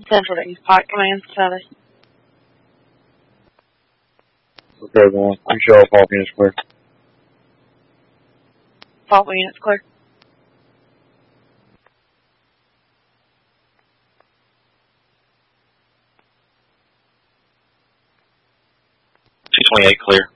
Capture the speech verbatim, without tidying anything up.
Central to East Pike Command, Sally. Okay, one. We show up all units clear. Fault units clear. two twenty-eight clear.